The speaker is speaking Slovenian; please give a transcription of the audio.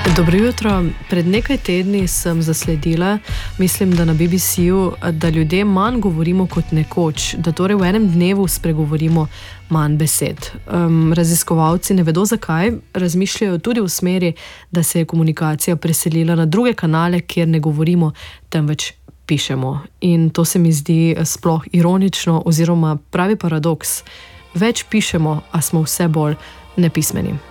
Dobro jutro. Pred nekaj tedni sem zasledila, mislim, da na BBC-ju, da ljudje manj govorimo kot nekoč, da torej v enem dnevu spregovorimo manj besed. Raziskovalci ne vedo zakaj, razmišljajo tudi v smeri, da se je komunikacija preselila na druge kanale, kjer ne govorimo, temveč pišemo. In to se mi zdi sploh ironično oziroma pravi paradoks. Več pišemo, a smo vse bolj nepismeni.